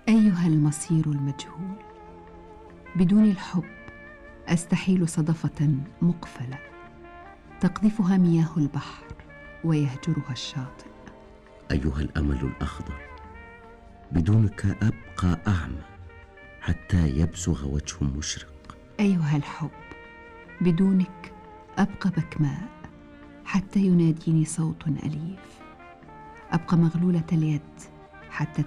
أيها المصير المجهول، بدون الحب أستحيل صدفة مقفلة تقذفها مياه البحر ويهجرها الشاطئ. أيها الأمل الأخضر، بدونك أبقى أعمى حتى يبزغ وجه مشرق. أيها الحب، بدونك أبقى بكماء حتى يناديني صوت أليف. أبقى مغلولة اليد حتى